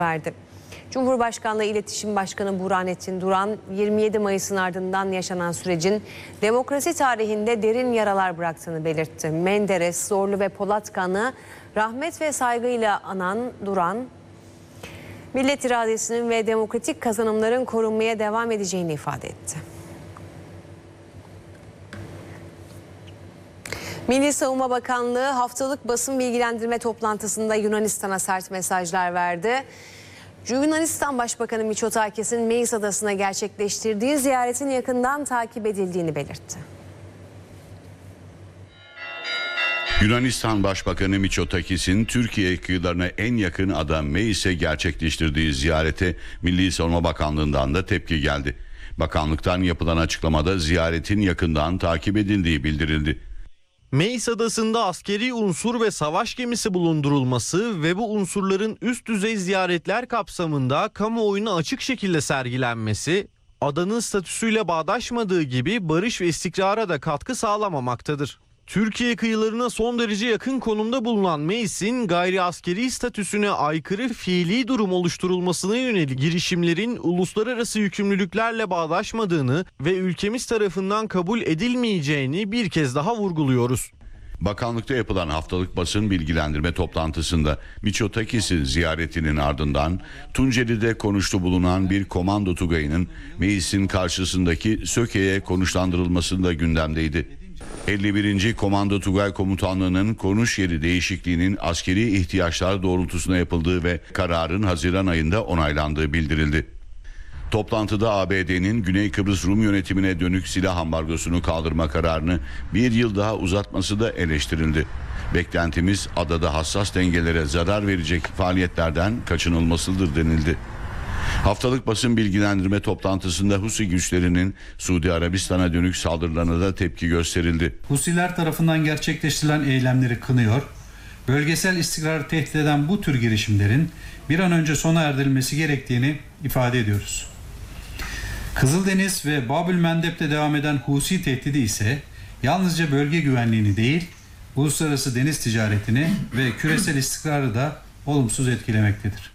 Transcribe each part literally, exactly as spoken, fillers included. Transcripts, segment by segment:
verdi. Cumhurbaşkanlığı İletişim Başkanı Burhanettin Duran, yirmi yedi Mayıs'ın ardından yaşanan sürecin demokrasi tarihinde derin yaralar bıraktığını belirtti. Menderes, Zorlu ve Polatkan'ı rahmet ve saygıyla anan Duran, millet iradesinin ve demokratik kazanımların korunmaya devam edeceğini ifade etti. Milli Savunma Bakanlığı haftalık basın bilgilendirme toplantısında Yunanistan'a sert mesajlar verdi. Yunanistan Başbakanı Mitsotakis'in Meis Adası'na gerçekleştirdiği ziyaretin yakından takip edildiğini belirtti. Yunanistan Başbakanı Mitsotakis'in Türkiye kıyılarına en yakın ada Meis'e gerçekleştirdiği ziyarete Milli Savunma Bakanlığı'ndan da tepki geldi. Bakanlıktan yapılan açıklamada ziyaretin yakından takip edildiği bildirildi. Meis Adası'nda askeri unsur ve savaş gemisi bulundurulması ve bu unsurların üst düzey ziyaretler kapsamında kamuoyuna açık şekilde sergilenmesi, adanın statüsüyle bağdaşmadığı gibi barış ve istikrara da katkı sağlamamaktadır. Türkiye kıyılarına son derece yakın konumda bulunan Meis'in gayri askeri statüsüne aykırı fiili durum oluşturulmasına yönelik girişimlerin uluslararası yükümlülüklerle bağdaşmadığını ve ülkemiz tarafından kabul edilmeyeceğini bir kez daha vurguluyoruz. Bakanlıkta yapılan haftalık basın bilgilendirme toplantısında Mitsotakis'in ziyaretinin ardından Tunceli'de konuştu bulunan bir komando tugayının Meis'in karşısındaki Söke'ye konuşlandırılması da gündemdeydi. elli birinci Komando Tugay Komutanlığı'nın konuş yeri değişikliğinin askeri ihtiyaçlar doğrultusunda yapıldığı ve kararın Haziran ayında onaylandığı bildirildi. Toplantıda A B D'nin Güney Kıbrıs Rum yönetimine dönük silah ambargosunu kaldırma kararını bir yıl daha uzatması da eleştirildi. Beklentimiz adada hassas dengelere zarar verecek faaliyetlerden kaçınılmasıdır denildi. Haftalık basın bilgilendirme toplantısında Husi güçlerinin Suudi Arabistan'a dönük saldırılarına da tepki gösterildi. Husiler tarafından gerçekleştirilen eylemleri kınıyor, bölgesel istikrarı tehdit eden bu tür girişimlerin bir an önce sona erdirilmesi gerektiğini ifade ediyoruz. Kızıldeniz ve Babül Mendeb'de devam eden Husi tehdidi ise yalnızca bölge güvenliğini değil, uluslararası deniz ticaretini ve küresel istikrarı da olumsuz etkilemektedir.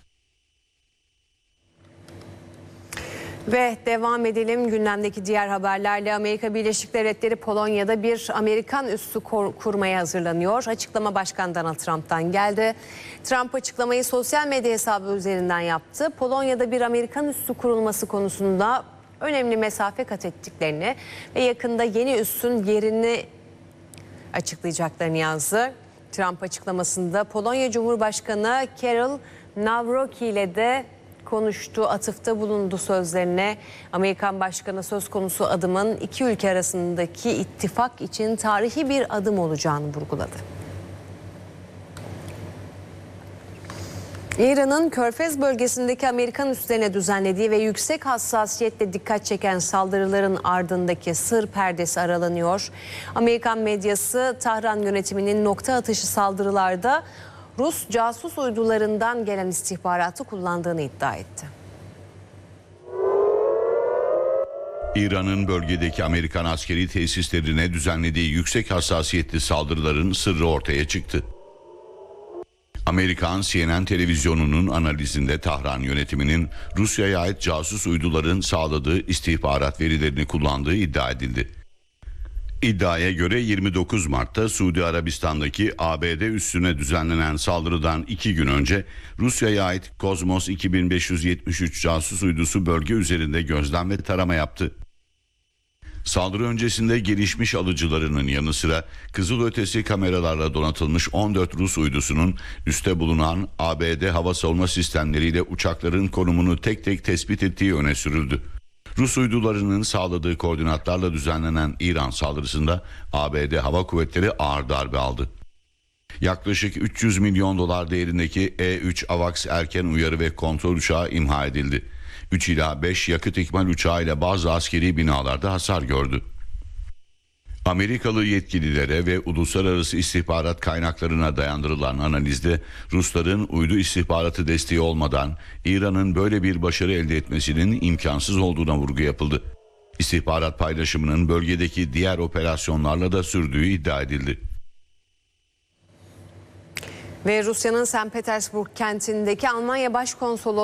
Ve devam edelim gündemdeki diğer haberlerle. Amerika Birleşik Devletleri Polonya'da bir Amerikan üssü kurmaya hazırlanıyor. Açıklama Başkan Donald Trump'tan geldi. Trump açıklamayı sosyal medya hesabı üzerinden yaptı. Polonya'da bir Amerikan üssü kurulması konusunda önemli mesafe kat ettiklerini ve yakında yeni üssün yerini açıklayacaklarını yazdı. Trump açıklamasında Polonya Cumhurbaşkanı Karol Nawrocki ile de konuştu, atıfta bulundu sözlerine. Amerikan Başkanı söz konusu adımın iki ülke arasındaki ittifak için tarihi bir adım olacağını vurguladı. İran'ın Körfez bölgesindeki Amerikan üslerine düzenlediği ve yüksek hassasiyetle dikkat çeken saldırıların ardındaki sır perdesi aralanıyor. Amerikan medyası Tahran yönetiminin nokta atışı saldırılarda Rus casus uydularından gelen istihbaratı kullandığını iddia etti. İran'ın bölgedeki Amerikan askeri tesislerine düzenlediği yüksek hassasiyetli saldırıların sırrı ortaya çıktı. Amerikan C N N televizyonunun analizinde Tahran yönetiminin Rusya'ya ait casus uyduların sağladığı istihbarat verilerini kullandığı iddia edildi. İddiaya göre yirmi dokuz Mart'ta Suudi Arabistan'daki A B D üssüne düzenlenen saldırıdan iki gün önce Rusya'ya ait Kozmos iki bin beş yüz yetmiş üç casus uydusu bölge üzerinde gözlem ve tarama yaptı. Saldırı öncesinde gelişmiş alıcılarının yanı sıra kızılötesi kameralarla donatılmış on dört Rus uydusunun üste bulunan A B D hava savunma sistemleriyle uçakların konumunu tek tek tespit ettiği öne sürüldü. Rus uydularının sağladığı koordinatlarla düzenlenen İran saldırısında A B D Hava Kuvvetleri ağır darbe aldı. Yaklaşık üç yüz milyon dolar değerindeki E üç AVAX erken uyarı ve kontrol uçağı imha edildi. üç ila beş yakıt ikmal uçağı ile bazı askeri binalarda hasar gördü. Amerikalı yetkililere ve uluslararası istihbarat kaynaklarına dayandırılan analizde Rusların uydu istihbaratı desteği olmadan İran'ın böyle bir başarı elde etmesinin imkansız olduğuna vurgu yapıldı. İstihbarat paylaşımının bölgedeki diğer operasyonlarla da sürdüğü iddia edildi. Ve Rusya'nın Sankt Petersburg kentindeki Almanya Başkonsolosu